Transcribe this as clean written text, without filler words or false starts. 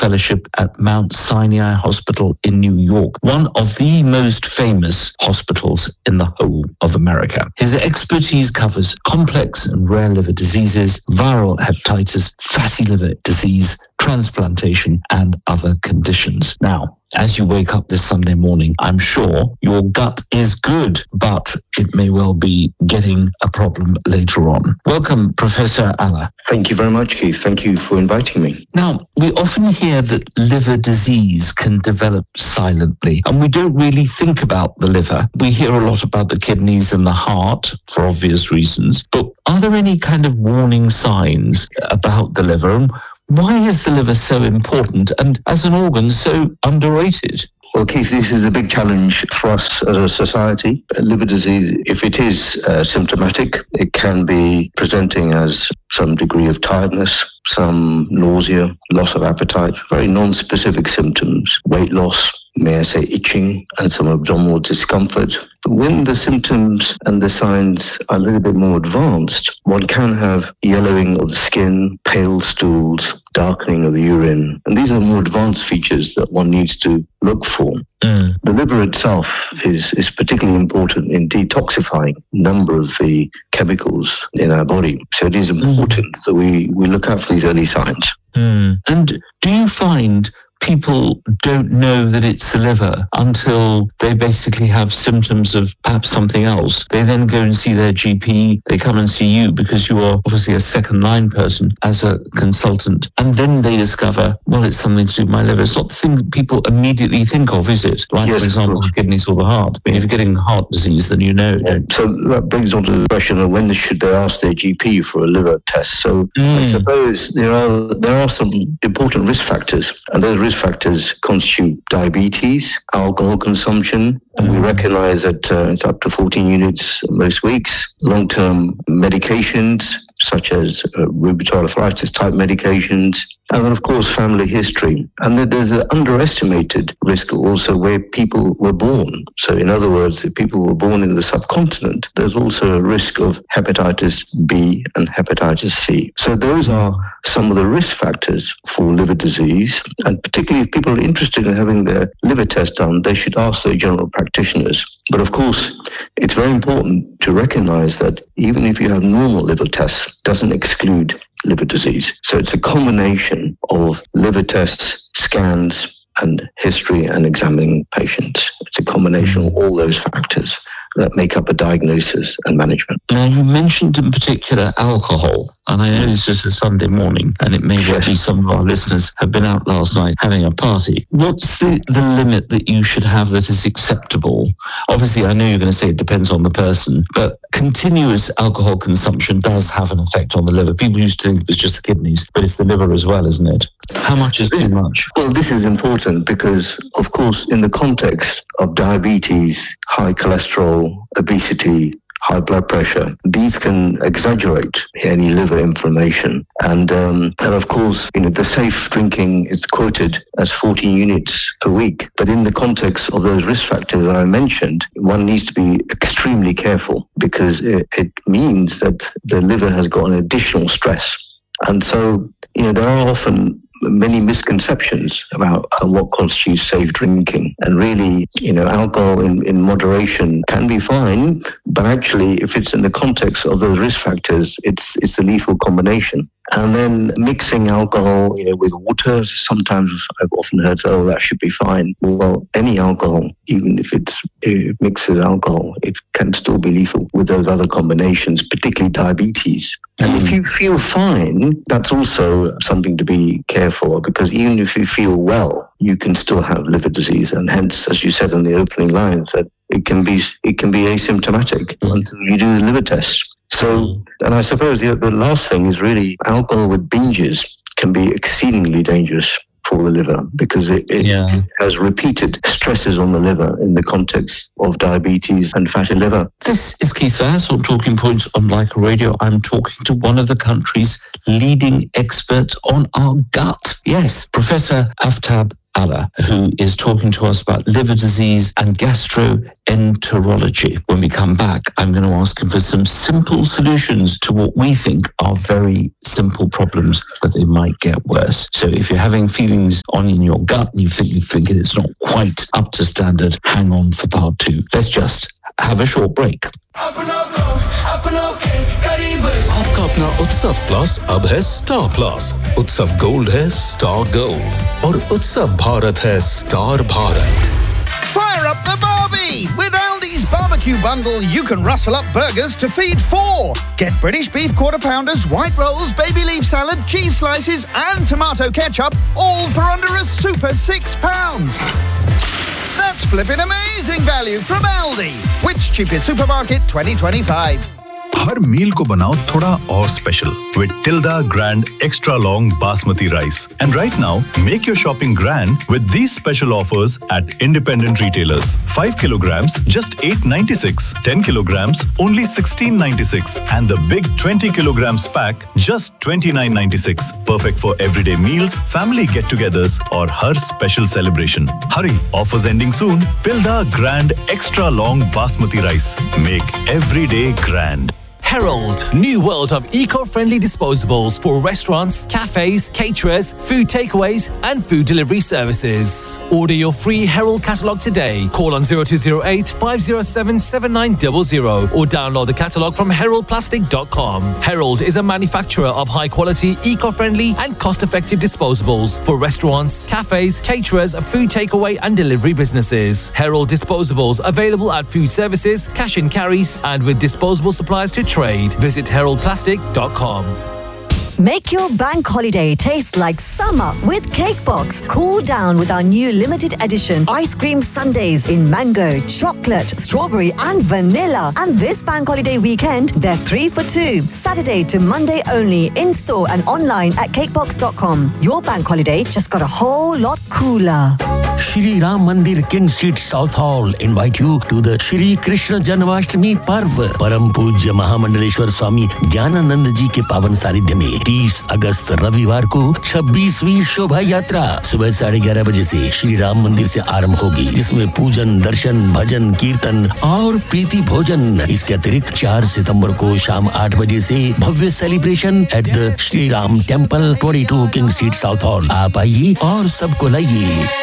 fellowship at Mount Sinai Hospital in New York, one of the most famous hospitals in the whole of America. His expertise covers complex and rare liver diseases, viral hepatitis, fatty liver disease, transplantation, and other conditions. Now, as you wake up this Sunday morning, I'm sure your gut is good, but it may well be getting a problem later on. Welcome, Professor Allah. Thank you very much, Keith. Thank you for inviting me. Now, we often hear that liver disease can develop silently, and we don't really think about the liver. We hear a lot about the kidneys and the heart for obvious reasons, but are there any kind of warning signs about the liver? Why is the liver so important and as an organ so underrated? Well, Keith, this is a big challenge for us as a society. Liver disease, if it is symptomatic, it can be presenting as some degree of tiredness, some nausea, loss of appetite, very non-specific symptoms, weight loss, may I say itching, and some abdominal discomfort. When the symptoms and the signs are a little bit more advanced, one can have yellowing of the skin, pale stools, darkening of the urine. And these are more advanced features that one needs to look for. The liver itself is particularly important in detoxifying a number of the chemicals in our body. So it is important that we look out for these early signs. And do you find people don't know that it's the liver until they basically have symptoms of perhaps something else? They then go and see their GP, they come and see you because you are obviously a second line person as a consultant, and then they discover, well, it's something to do with my liver. It's not the thing that people immediately think of, is it? Like, yes, for example, the kidneys or the heart. I mean, if you're getting heart disease, then you know. So that brings on to the question of when should they ask their GP for a liver test. So I suppose there are some important risk factors, and those risk factors constitute diabetes, alcohol consumption, and we recognize that it's up to 14 units most weeks, long-term medications, such as rheumatoid arthritis type medications, and then of course family history. And then there's an underestimated risk also where people were born. So in other words, if people were born in the subcontinent, there's also a risk of hepatitis B and hepatitis C. So those are some of the risk factors for liver disease, and particularly if people are interested in having their liver test done, they should ask their general practitioners. But of course, it's very important to recognize that even if you have normal liver tests, doesn't exclude liver disease. So it's a combination of liver tests, scans, and history and examining patients. It's a combination of all those factors that make up a diagnosis and management. Now, you mentioned in particular alcohol, and I know this is a Sunday morning, and it may well be some of our listeners have been out last night having a party. What's the limit that you should have that is acceptable? Obviously, I know you're going to say it depends on the person, but continuous alcohol consumption does have an effect on the liver. People used to think it was just the kidneys, but it's the liver as well, isn't it? How much is too much? Well, this is important because, of course, in the context of diabetes, high cholesterol, obesity, high blood pressure, these can exaggerate any liver inflammation. And of course, the safe drinking is quoted as 14 units per week. But in the context of those risk factors that I mentioned, one needs to be extremely careful because it means that the liver has got an additional stress. And so, there are often many misconceptions about what constitutes safe drinking. And really, alcohol in moderation can be fine, but actually, if it's in the context of those risk factors, it's a lethal combination. And then mixing alcohol, with water, sometimes I've often heard, that should be fine. Well, any alcohol, even if it mixes alcohol, it can still be lethal with those other combinations, particularly diabetes. And if you feel fine, that's also something to be careful of, because even if you feel well, you can still have liver disease. And hence, as you said in the opening lines, that it can be asymptomatic until you do the liver test. So, and I suppose the last thing is really alcohol with binges can be exceedingly dangerous for the liver because it has repeated stresses on the liver in the context of diabetes and fatty liver. This is Keith Vaz on Talking Points on Leica Radio. I'm talking to one of the country's leading experts on our gut. Yes, Professor Aftab Allah, who is talking to us about liver disease and gastroenterology. When we come back, I'm going to ask him for some simple solutions to what we think are very simple problems, but they might get worse. So if you're having feelings on in your gut and you think it's not quite up to standard, hang on for part 2. Let's just have a short break. आपका अपना उत्सव plus अब है star plus. उत्सव gold है star gold और उत्सव भारत है star Bharat. Fire up the Barbie! With Aldi's barbecue bundle, you can rustle up burgers to feed 4. Get British beef quarter pounders, white rolls, baby leaf salad, cheese slices, and tomato ketchup, all for under a super £6. That's flipping amazing value from Aldi. Which cheapest supermarket 2025? हर मील को बनाओ थोड़ा और special with Tilda Grand Extra Long Basmati Rice. And right now, make your shopping grand with these special offers at independent retailers. 5 kilograms, just $8.96. 10 kilograms, only $16.96. And the big 20 kilograms pack, just $29.96. Perfect for everyday meals, family get-togethers, or her special celebration. Hurry, offers ending soon. Tilda Grand Extra Long Basmati Rice. Make every day grand. Herald, new world of eco-friendly disposables for restaurants, cafes, caterers, food takeaways and food delivery services. Order your free Herald catalogue today. Call on 0208 507 7900 or download the catalogue from heraldplastic.com. Herald is a manufacturer of high-quality, eco-friendly and cost-effective disposables for restaurants, cafes, caterers, food takeaway and delivery businesses. Herald disposables available at food services, cash and carries and with disposable supplies to trade. Visit heraldplastic.com. Make your bank holiday taste like summer with Cakebox. Cool down with our new limited edition ice cream sundaes in mango, chocolate, strawberry and vanilla. And this bank holiday weekend, they're 3 for 2. Saturday to Monday only, in-store and online at cakebox.com. Your bank holiday just got a whole lot cooler. Shri Ram Mandir, King Street, South Hall invite you to the Shri Krishna Janmashtami Parv. Param Pujya Mahamandaleshwar Swami Gyananand Ji के पावन सानिध्य में 30 अगस्त रविवार को 26वीं शोभा यात्रा सुबह 11:30 बजे से श्री राम मंदिर से आरंभ होगी, जिसमें पूजन, दर्शन, भजन, कीर्तन और प्रीति भोजन. इसके अतिरिक्त 4 सितंबर को शाम 8 बजे से भव्य celebration at the Shri Ram temple 22 king street south hall. आप आइए और सबको लाइए.